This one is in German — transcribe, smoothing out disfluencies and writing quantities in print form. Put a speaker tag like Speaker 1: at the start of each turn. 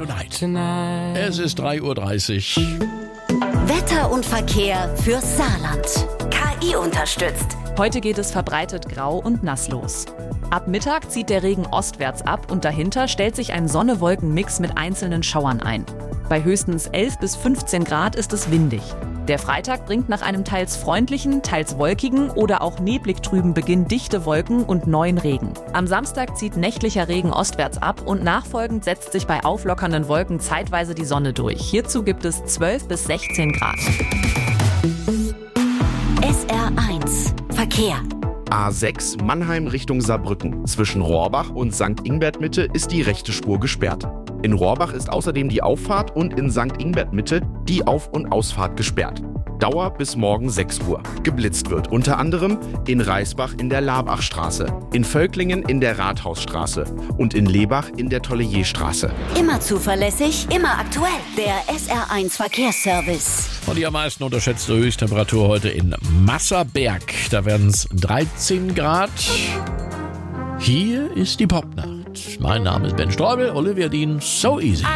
Speaker 1: Tonight. Es ist 3:30 Uhr.
Speaker 2: Wetter und Verkehr fürs Saarland. KI unterstützt.
Speaker 3: Heute geht es verbreitet grau und nass los. Ab Mittag zieht der Regen ostwärts ab und dahinter stellt sich ein Sonne-Wolken-Mix mit einzelnen Schauern ein. Bei höchstens 11 bis 15 Grad ist es windig. Der Freitag bringt nach einem teils freundlichen, teils wolkigen oder auch neblig trüben Beginn dichte Wolken und neuen Regen. Am Samstag zieht nächtlicher Regen ostwärts ab und nachfolgend setzt sich bei auflockernden Wolken zeitweise die Sonne durch. Hierzu gibt es 12 bis 16 Grad.
Speaker 2: SR1 Verkehr.
Speaker 4: A6 Mannheim Richtung Saarbrücken. Zwischen Rohrbach und St. Ingbert Mitte ist die rechte Spur gesperrt. In Rohrbach ist außerdem die Auffahrt und in St. Ingbert Mitte die Auf- und Ausfahrt gesperrt. Dauer bis morgen 6 Uhr. Geblitzt wird unter anderem in Reisbach in der Labachstraße, in Völklingen in der Rathausstraße und in Lebach in der Tolleyerstraße.
Speaker 2: Immer zuverlässig, immer aktuell. Der SR1 Verkehrsservice.
Speaker 1: Und die am meisten unterschätzte Höchsttemperatur heute in Masserberg. Da werden es 13 Grad. Hier ist die Popnacht. Mein Name ist Ben Streubel, Olivia Dean, So Easy.